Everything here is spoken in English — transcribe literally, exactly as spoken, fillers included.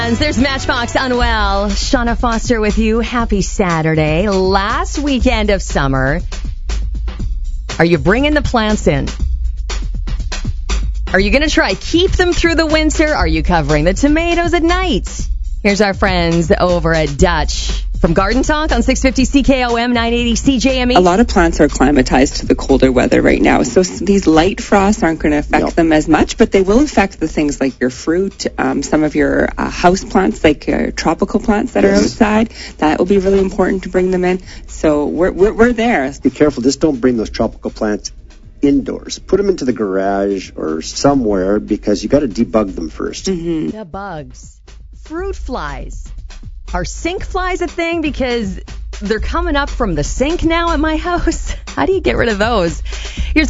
There's Matchbox Unwell. Shauna Foster with you. Happy Saturday. Last weekend of summer. Are you bringing the plants in? Are you going to try keep them through the winter? Are you covering the tomatoes at night? Here's our friends over at Dutch from Garden Talk on six fifty C K O M, nine eighty C J M E. A lot of plants are acclimatized to the colder weather right now, so these light frosts aren't going to affect Yep. them as much, but they will affect the things like your fruit, um, some of your uh, house plants, like uh, tropical plants that are Yes. outside. That will be really important to bring them in. So we're we're, we're there. Be careful. Just don't bring those tropical plants indoors. Put them into the garage or somewhere because you got to debug them first. Mm-hmm. The bugs. Fruit flies. Are sink flies a thing? Because they're coming up from the sink now at my house. How do you get rid of those? Here's